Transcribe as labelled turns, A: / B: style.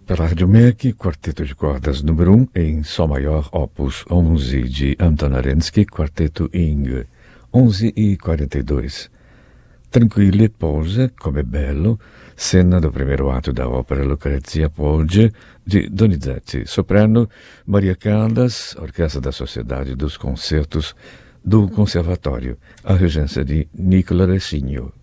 A: pela Rádio MEC, Quarteto de Cordas número 1 em Sol Maior, Opus 11 de Anton Arensky, Quarteto Ing, 11:42. Tranquille pose, come bello, cena do primeiro ato da ópera Lucrezia Pogge, de Donizetti, soprano Maria Caldas, Orquestra da Sociedade dos Concertos do Conservatório, a regência de Nicola Ressigno.